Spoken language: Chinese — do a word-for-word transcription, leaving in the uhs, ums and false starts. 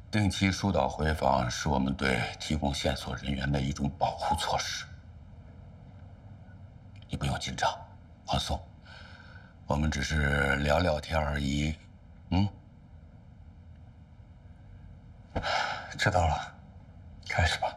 定期疏导回访是我们对提供线索人员的一种保护措施。你不用紧张，放松，我们只是聊聊天而已。嗯， 知道了，开始吧。